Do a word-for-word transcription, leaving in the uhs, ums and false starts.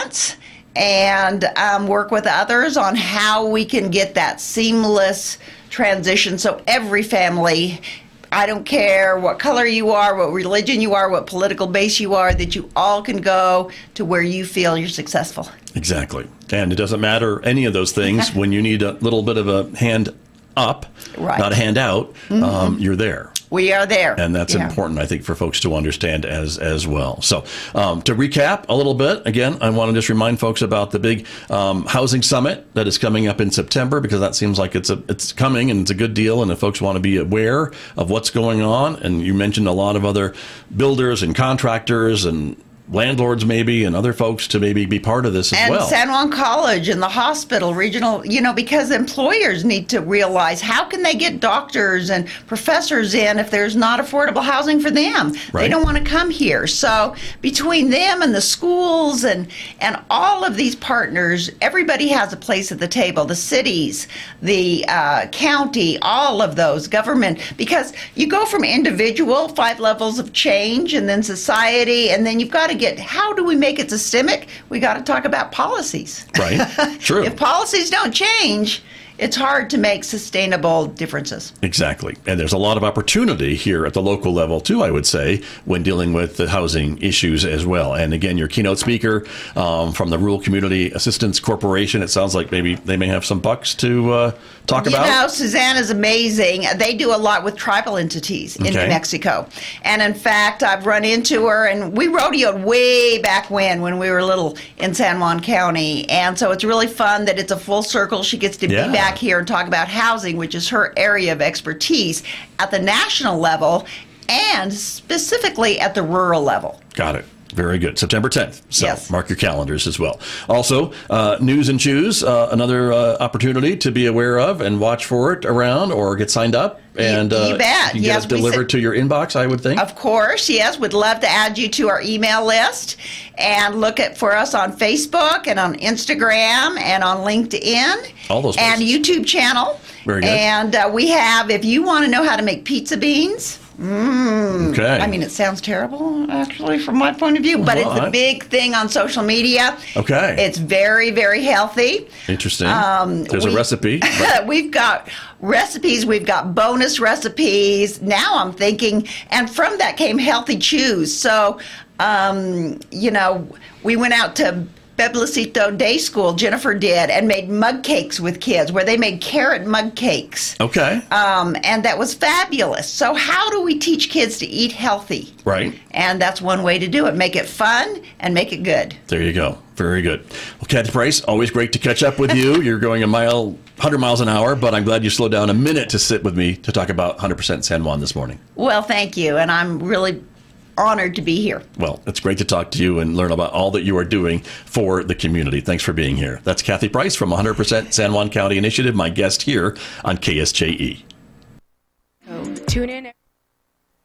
grants and um, work with others on how we can get that seamless transition so every family, I don't care what color you are, what religion you are, what political base you are, that you all can go to where you feel you're successful. Exactly. And it doesn't matter any of those things. When you need a little bit of a hand up, right. not a hand out, mm-hmm. um, you're there. We are there. And that's yeah. important, I think, for folks to understand as as well. So um, to recap a little bit, again, I want to just remind folks about the big um, housing summit that is coming up in September, because that seems like it's a it's coming and it's a good deal. And if folks want to be aware of what's going on, and you mentioned a lot of other builders and contractors and landlords maybe and other folks to maybe be part of this as and well. And San Juan College and the hospital, regional, you know, because employers need to realize how can they get doctors and professors in if there's not affordable housing for them. Right. They don't want to come here. So between them and the schools and, and all of these partners, everybody has a place at the table. The cities, the uh, county, all of those, government, because you go from individual, five levels of change, and then society, and then you've got to get, how do we make it systemic? We got to talk about policies. Right. True. If policies don't change, it's hard to make sustainable differences. Exactly. And there's a lot of opportunity here at the local level, too, I would say, when dealing with the housing issues as well. And again, your keynote speaker um, from the Rural Community Assistance Corporation, it sounds like maybe they may have some bucks to uh, talk you about. You know, Suzanne is amazing. They do a lot with tribal entities in okay. New Mexico. And in fact, I've run into her, and we rodeoed way back when, when we were little in San Juan County. And so it's really fun that it's a full circle. She gets to yeah. be back here and talk about housing, which is her area of expertise at the national level and specifically at the rural level. Got it. Very good. September tenth. So yes. mark your calendars as well. Also, uh, News and Choose, uh, another uh, opportunity to be aware of and watch for it around or get signed up. And you, you uh, bet. you get yes, it delivered to your inbox, I would think. Of course, yes. We'd love to add you to our email list and look at for us on Facebook and on Instagram and on LinkedIn. All those places. And YouTube channel. Very good. And uh, we have, if you want to know how to make pizza beans, Mm. Okay. I mean, it sounds terrible, actually, from my point of view, but well, it's a I... big thing on social media. Okay. It's very, very healthy. Interesting. Um, There's we, a recipe. But... we've got recipes. We've got bonus recipes. Now I'm thinking, and from that came Healthy Chews. So, um, you know, we went out to Beblicito Day School, Jennifer did, and made mug cakes with kids, where they made carrot mug cakes. Okay. Um, and that was fabulous. So how do we teach kids to eat healthy? Right. And that's one way to do it. Make it fun and make it good. There you go. Very good. Well, Kathy Price, always great to catch up with you. You're going a mile, one hundred miles an hour, but I'm glad you slowed down a minute to sit with me to talk about one hundred percent San Juan this morning. Well, thank you. And I'm really honored to be here. Well, it's great to talk to you and learn about all that you are doing for the community. Thanks for being here. That's Kathy Price from one hundred percent San Juan County Initiative, my guest here on K S J E. Tune in.